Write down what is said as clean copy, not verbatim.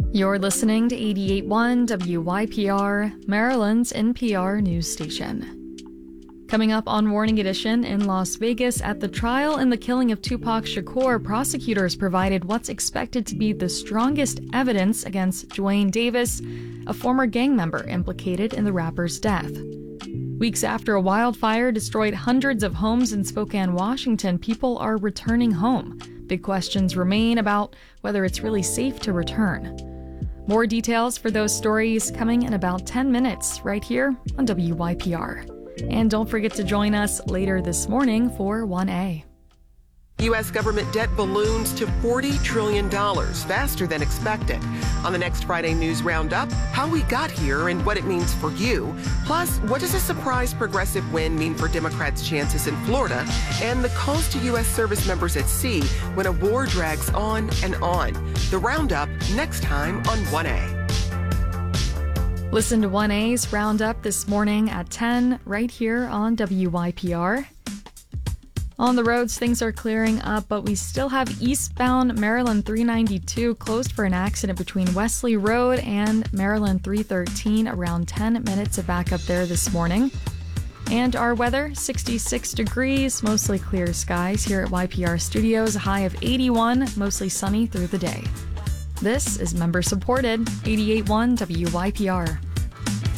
You're listening to 88.1 WYPR, Maryland's NPR news station. Coming up on Morning Edition, in Las Vegas at the trial in the killing of Tupac Shakur, prosecutors provided what's expected to be the strongest evidence against Duane Davis, a former gang member implicated in the rapper's death. Weeks after a wildfire destroyed hundreds of homes in Spokane, Washington, people are returning home. Big questions remain about whether it's really safe to return. More details for those stories coming in about 10 minutes right here on WYPR. And don't forget to join us later this morning for 1A. U.S. government debt balloons to $40 trillion, faster than expected. On the next Friday News Roundup, how we got here and what it means for you. Plus, what does a surprise progressive win mean for Democrats' chances in Florida? And the calls to U.S. service members at sea when a war drags on and on. The Roundup next time on 1A. Listen to 1A's Roundup this morning at 10 right here on WYPR. On the roads, things are clearing up, but we still have eastbound Maryland 392 closed for an accident between Wesley Road and Maryland 313. Around 10 minutes of backup there this morning. And our weather, 66 degrees, mostly clear skies here at YPR Studios, a high of 81, mostly sunny through the day. This is member-supported 88.1 WYPR.